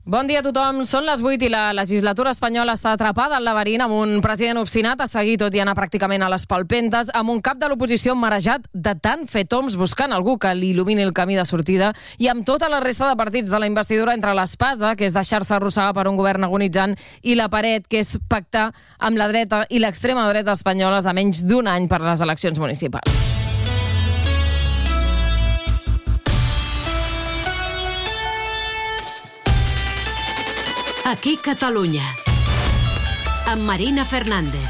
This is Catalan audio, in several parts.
Bon dia a tothom. Són les 8 i la legislatura espanyola està atrapada al laberint amb un president obstinat a seguir tot i anar pràcticament a les palpentes, amb un cap de l'oposició marejat de tant fer toms buscant algú que li il·lumini el camí de sortida i amb tota la resta de partits de la investidura entre l'espasa, que és deixar-se arrossegar per un govern agonitzant, i la paret, que és pactar amb la dreta i l'extrema dreta espanyoles a menys d'un any per a les eleccions municipals. Aquí Catalunya, amb Marina Fernández.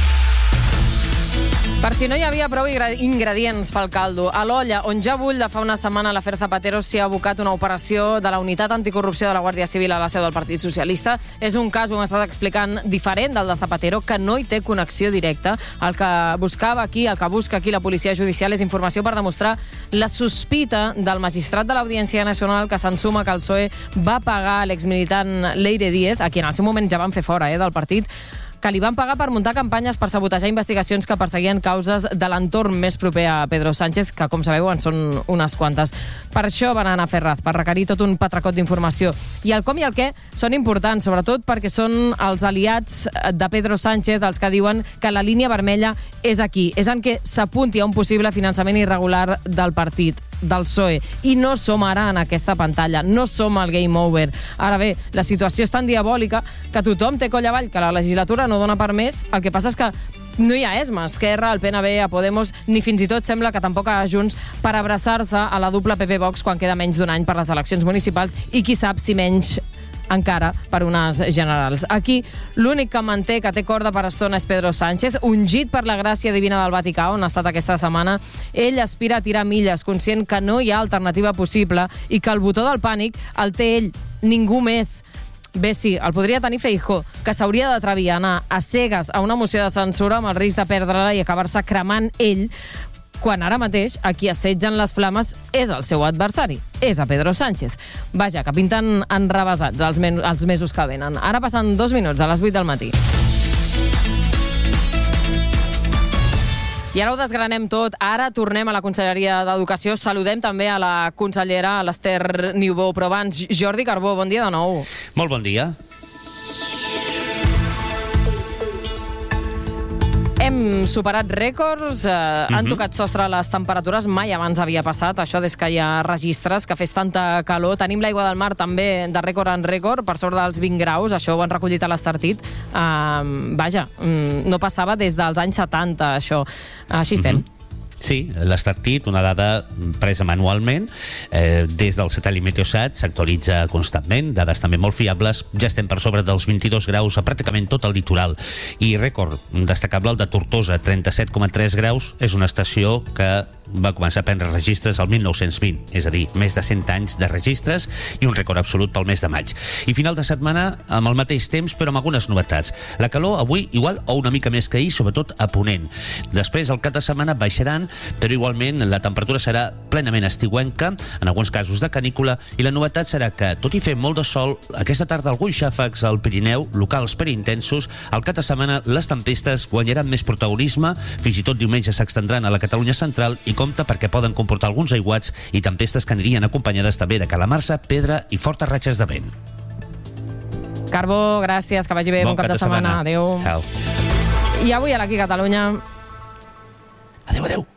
Per si no hi havia prou ingredients pel caldo, a l'olla, on ja bull de fa una setmana l'afer Zapatero, s'hi ha abocat una operació de la Unitat Anticorrupció de la Guàrdia Civil a la seu del Partit Socialista. És un cas, ho hem estat explicant, diferent del de Zapatero, que no hi té connexió directa. El que buscava aquí, el que busca aquí la policia judicial és informació per demostrar la sospita del magistrat de l'Audiència Nacional que s'ensuma que el PSOE va pagar a l'exmilitant Leire Díez, a qui en el seu moment ja van fer fora del partit, que li van pagar per muntar campanyes per sabotejar investigacions que perseguien causes de l'entorn més proper a Pedro Sánchez, que, com sabeu, en són unes quantes. Per això van anar a Ferraz, per requerir tot un patracot d'informació. I el com i el què són importants, sobretot perquè són els aliats de Pedro Sánchez els que diuen que la línia vermella és aquí, és en què s'apunti a un possible finançament irregular del partit, del PSOE. I no som ara en aquesta pantalla, no som al game over. Ara bé, la situació és tan diabòlica que tothom té coll avall, que la legislatura no dona per més. El que passa és que no hi ha ESMA, Esquerra, el PNB, a Podemos, ni fins i tot sembla que tampoc a Junts, per abraçar-se a la dupla PP-Vox quan queda menys d'un any per les eleccions municipals i qui sap si menys encara per unes generals. Aquí l'únic que manté, que té corda per estona, és Pedro Sánchez, ungit per la gràcia divina del Vaticà, on ha estat aquesta setmana. Ell aspira a tirar milles, conscient que no hi ha alternativa possible i que el botó del pànic el té ell, ningú més. Bé, sí, el podria tenir Feijóo, que s'hauria d'atrevir a anar a cegues a una moció de censura amb el risc de perdre-la i acabar-se cremant ell, quan ara mateix a qui assetgen les flames és el seu adversari, és a Pedro Sánchez. Vaja, que pinten enrevesats els mesos que venen. Ara passen 2 minuts a les 8 del matí. I ara ho desgranem tot. Ara tornem a la Conselleria d'Educació. Saludem també a la consellera, a l'Ester Niubó. Però abans, Jordi Carbó, bon dia de nou. Molt bon dia. Hem superat rècords, han tocat sostre les temperatures, mai abans havia passat, això des que hi ha registres, que fes tanta calor. Tenim l'aigua del mar també de rècord en rècord, per sobre dels 20 graus, això ho han recollit a l'Estartit. Vaja, no passava des dels anys 70, això. Així estem. Sí, l'Estartit, una dada presa manualment, des del satèl·lit Meteosat, s'actualitza constantment, dades també molt fiables, ja estem per sobre dels 22 graus a pràcticament tot el litoral. I rècord destacable el de Tortosa, 37,3 graus, és una estació que va començar a prendre registres el 1920, és a dir, més de 100 anys de registres i un rècord absolut pel mes de maig. I final de setmana amb el mateix temps, però amb algunes novetats. La calor avui igual o una mica més que ahir, sobretot a Ponent. Després, el cap de setmana baixaran, però igualment la temperatura serà plenament estiuenca, en alguns casos de canícula, i la novetat serà que, tot i fer molt de sol, aquesta tarda alguns xàfecs al Pirineu, locals per intensos, al cap de setmana les tempestes guanyaran més protagonisme, fins i tot diumenge s'extendran a la Catalunya central i compte perquè poden comportar alguns aiguats i tempestes que anirien acompanyades també de calamarsa, pedra i fortes ratxes de vent. Carbó, gràcies, que vagi bé, bon cap de setmana. Adéu. Ciao. I avui a l'Aquí Catalunya... Adéu, adéu.